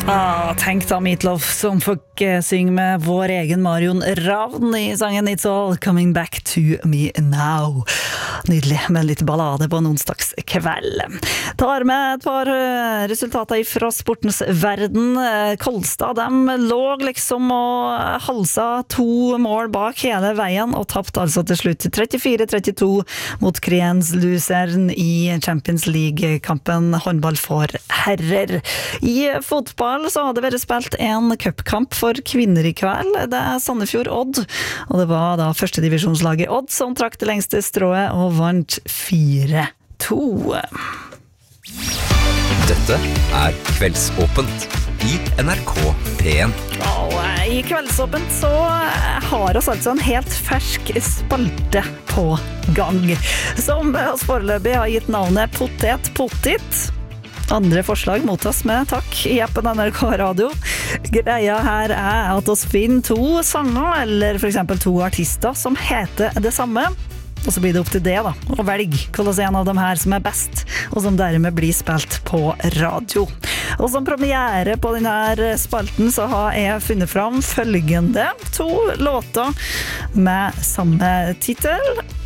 Tenk da Meatloaf som fikk synge med vår egen Marion Ravn I sangen It's All Coming Back to Me Now. Nydelig med litt ballade på en onsdagskveld. Tar med et par resultater fra sportens verden. Kolstad, de lå liksom og halsa 2 mål bak hele veien og tapt altså til slutt 34-32 mot Kriens Luzern I Champions League-kampen håndball for herrer. I fotball så hadde vært spilt en cupkamp for kvinner I kveld. Det Sandefjord Odd, og det var da første divisjonslaget Odd som trakk det lengste strået og vant 4-2. Dette Kveldsåpent I NRK P1. I Kveldsåpent så har oss altså en helt fersk spalte på gang, som oss foreløpig har gitt navnet Potet Potit. Andre forslag mottas med takk I appen NRK Radio. Greia her at oss finner 2 sanger, eller for eksempel 2 artister som heter det samme. Og så blir det opp til det da, å velge hvordan en av dem her som best, og som dermed blir spilt på radio. Og som premiere på denne spalten så har jeg funnet fram følgende 2 låter med samme titel.